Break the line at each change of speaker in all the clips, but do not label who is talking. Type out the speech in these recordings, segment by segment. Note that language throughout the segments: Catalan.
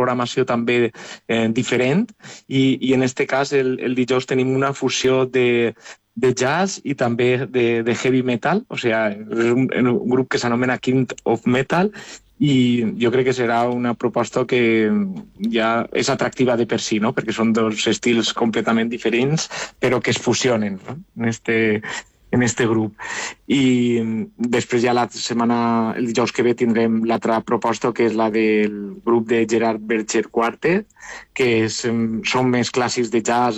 programació també diferent, i en este cas el dijous tenim una fusió de jazz i també de heavy metal, o sigui, és un grup que s'anomena King of Metal, i jo crec que serà una proposta que ja és atractiva de per si, no? Perquè són dos estils completament diferents, però que es fusionen, no? En este grup. I després ja el dijous que ve tindrem l'altra proposta, que és la del grup de Gerard Berger Quartet, que són més clàssics de jazz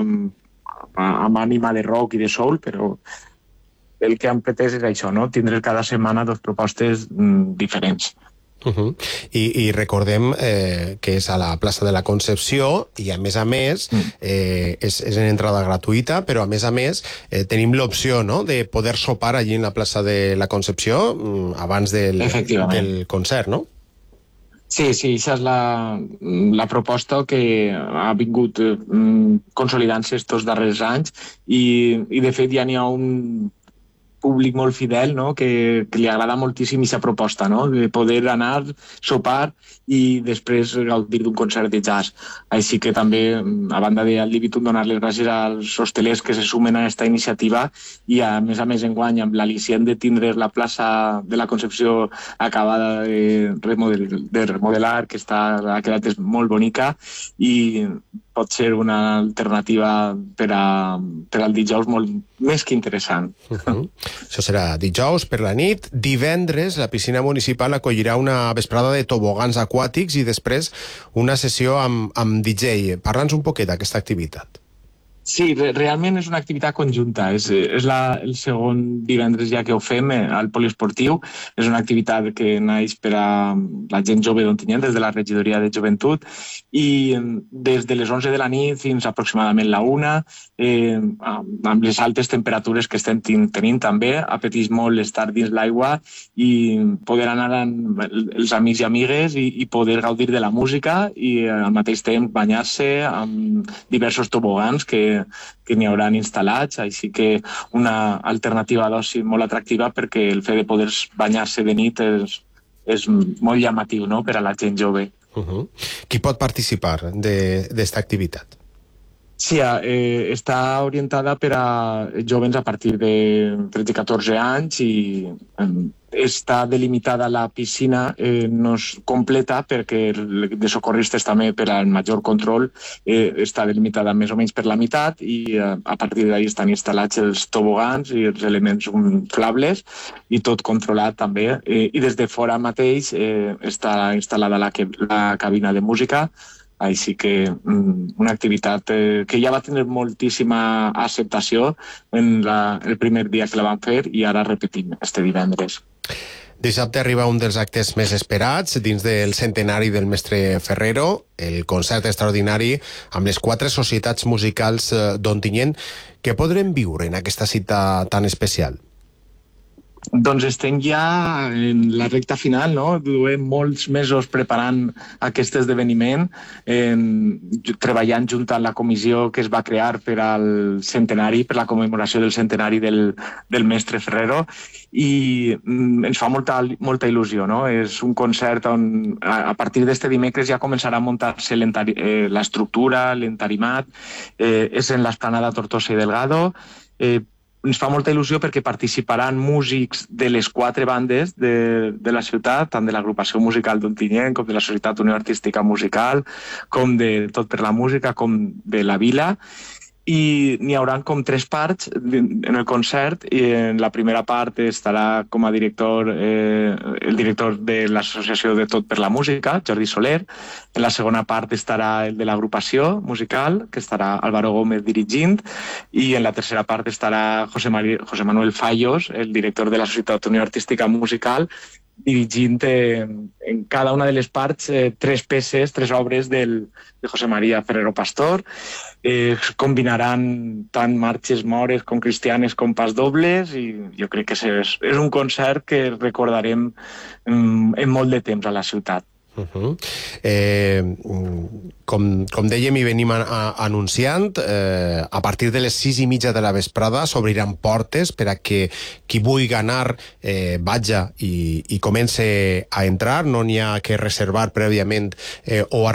amb ànima de rock i de soul, però el que han pretès és això, no? Tindre cada setmana dos propostes diferents.
I recordem que és a la plaça de la Concepció, i a més és en entrada gratuïta, però a més tenim l'opció, no?, de poder sopar allí en la plaça de la Concepció abans del concert, no?
Sí, això és la proposta que ha vingut consolidant-se estos darrers anys, i de fet ja n'hi ha un públic molt fidel, no?, que li agrada moltíssim aquesta proposta, no?, de poder anar, sopar i després gaudir d'un concert de jazz. Així que també, a banda del Libitum, donar les gràcies als hostelers que se sumen a aquesta iniciativa, i a més enguany amb l'al·licient de tindre la plaça de la Concepció acabada de remodelar, que ha quedat molt bonica, i pot ser una alternativa per al dijous molt més que interessant.
Això serà dijous per la nit. Divendres la piscina municipal acollirà una vesprada de tobogans aquàtics i després una sessió amb DJ. Parla'ns un poquet d'aquesta activitat.
Sí, realment és una activitat conjunta. És el segon divendres ja que ho fem al poliesportiu. És una activitat que naix per a la gent jove d'Ontinyent, des de la regidoria de joventut, i des de les 11 de la nit fins aproximadament la 1, amb les altes temperatures que estem tenint també, apeteix molt estar dins l'aigua i poder anar amb els amics i amigues i poder gaudir de la música i al mateix temps banyar-se amb diversos tobogans que n'hi hauran instal·lats, així que una alternativa d'oci molt atractiva, perquè el fet de poder banyar-se de nit és molt llamatiu, no?, per a la gent jove.
Qui pot participar d'esta activitat?
Sí, està orientada per a jovens a partir de 13-14 anys i està delimitada la piscina, no és completa perquè de socorristes també per al major control està delimitada més o menys per la meitat, i a partir d'ahí estan instal·lats els tobogans i els elements inflables i tot controlat també, i des de fora mateix està instal·lada la cabina de música. Així que una activitat que ja va tenir moltíssima acceptació en el primer dia que la vam fer, i ara repetim este divendres.
Dissabte arriba un dels actes més esperats dins del centenari del mestre Ferrero, el concert extraordinari amb les 4 societats musicals d'Ontinyent. Què podrem viure en aquesta cita tan especial?
Doncs estem ja en la recta final, no? Duem molts mesos preparant aquest esdeveniment, treballant junt a la comissió que es va crear per al centenari, per la commemoració del centenari del mestre Ferrero, i ens fa molta il·lusió, no? És un concert on a partir d'este dimecres ja començarà a muntar-se l'estructura, l'entarimat, és en l'esplanada Tortosa i Delgado. Ens fa molta il·lusió perquè participaran músics de les 4 bandes de la ciutat, tant de l'agrupació musical d'Ontinyent, com de la Societat Unió Artística Musical, com de Tot per la Música, com de la Vila. I n'hi haurà com 3 parts en el concert, i en la primera part estarà com a director el director de l'Associació de Tot per la Música, Jordi Soler. En la segona part estarà el de l'agrupació musical, que estarà Álvaro Gómez dirigint, i en la tercera part estarà José Manuel Fallos, el director de la Societat Unió Artística Musical, dirigint en cada una de les parts 3 peces, 3 obres de José María Ferrero Pastor. Combinaran tant marxes mores com cristianes com pas dobles, i jo crec que és un concert que recordarem en molt de temps a la ciutat.
Com dèiem i venim anunciant, a partir de les 6:30 de la vesprada s'obriran portes per a que qui vulgui anar vaja i comence a entrar. No n'hi ha que reservar prèviament o